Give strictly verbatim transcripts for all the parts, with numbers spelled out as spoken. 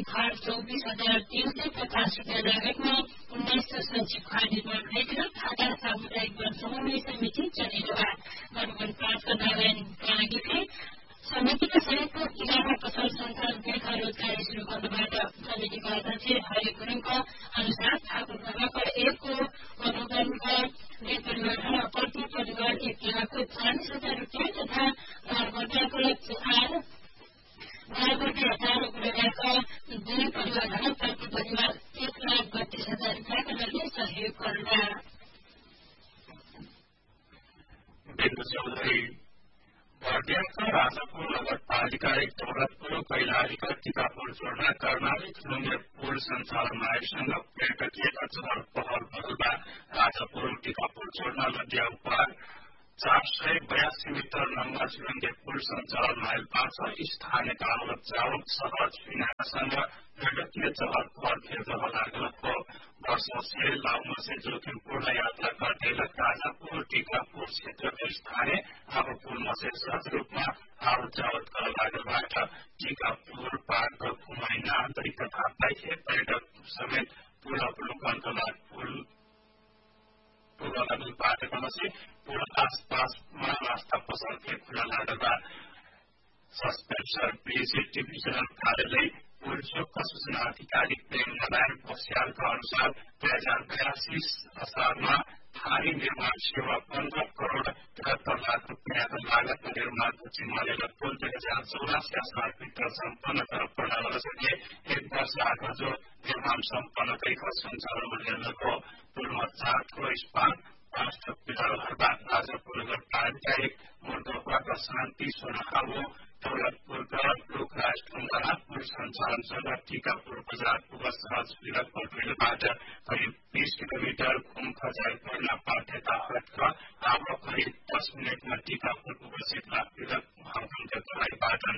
खाद चौबीस हजार तीन सय पचास रुपियाँ लागतमा उन्नाइस सौ सञ्चित खाद निर्माण भएका खाता सामुदायिक वन समन्वय समिति चलेगा वन पाँचका नारायण काँगीले समितिका सहितको इलाका पसल संसार बेथा रोजगारी शुरू गर्नबाट समितिका अध्यक्ष हरि गुरुङका अनुसार ठाकुर नगरका एकको अनुदानका एक परिवारमा प्रति परिवार एक लाखको चालिस हजार रुपियाँ तथा घरबट्टाको चार घरबट्टा चार उपलब्धका दुई परिवारहरू प्रति परिवार एक लाख बत्तीस हजार रुपियाँको दरले सहयोग गर्दा भरदियाका राजापुर नगरपालिका एक दौलतपुर कैलालीका टिकापुर जोड्न कर्णाली थुलुङ्गे पुल सञ्चालनमा आयोसँग पर्यटकीय चहल पहल बदलमा राजापुर टिकापुर जोड्न लडिया उपार चार सय बयासी मिटर लम्बा झुलुङ्गे पुल सञ्चालनमा आएका छ। स्थानीयका आवक जावक सहज सुविधासँग पर्यटकीय चहल पहल खेल्न लागेको वर्षौं से लामो से जोखिमपूर्ण यात्रा गर्दै राजापुर टिकापुर क्षेत्रका स्थानीय अब पुलमा से सहज रूपमा आवत जावत गर्न लागेबाट टिकापुर पार्क घुमाइन आन्तरिक तथा बाह्य पर्यटक समेत पुल अवलोकनका पुल पुल पाटेकोमा से पुल आसपासमा रास्ता पसल के खुला लागेका सस्पेन्सर पीसी डिभिजनल कार्यालय पुलचोकका सूचना अधिकारी प्रेम नारायण बस्यालका अनुसार दुई हजार बयासी असारमा भारी निर्माण सेवा पन्ध्र करोड़ तिहत्तर लाख रुपियाँको लागतमा निर्माणको जिम्मा लिएर पुल दुई हजार चौरासी असारभित्र सम्पन्न गर्न प्रणालीले एक वर्ष अगाडि जो निर्माण सम्पन्न गरेको सञ्चालनमा ल्याएको पुलमा चार ठूलो स्पान पाँच थप पिलरहरूबाट राजापुर नगरपालिका एक मोटोबाट शान्ति सोनाहाबो दौलतपुरका लोकराज ढुङ्गाना पुल सञ्चालनसँग टिकापुर बजार पुग सहज सुविधा रेलबाट करिब बीस किलोमिटर घुम खजाई पहिला पाठ्यता हटका अब करिब दस मिनटमा टिकापुर पुगसित लाख बाटन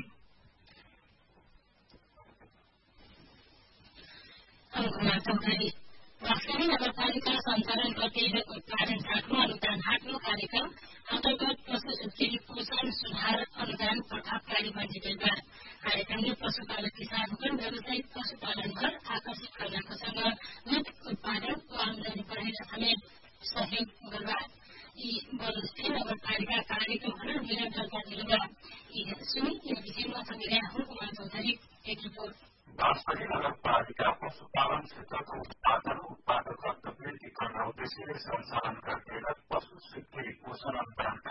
वास्तविक नगरपालिका सञ्चालन गर्दै उत्पादन हाटमा अनुदान हाट्नु कार्यक्रम अन्तर्गत पशु सुत्केरी पोषण सुधार अनुदान प्रभावकारी बनिरहेका कार्यक्रमले पशुपालक किसानहरू व्यावसायिक पशुपालन घर आकर्षित गर्नको सँग दूध उत्पादन व आमदानी बढाइन समेत सहयोग गर्दा यी बलस्थे नगरपालिका कार्यक्रमहरू निरन्तरता दिँदा यी सुनि यस विषयमा हामीले हुकुमा चौधरी एक रिपोर्ट वास्तविक नगरपालिका पशुपालन क्षेत्रको उत्पादन उत्पादकत्व वृद्धि गर्न उद्देश्यले सञ्चालन गरिएका पशु सुत्केरी पोषण अनुदान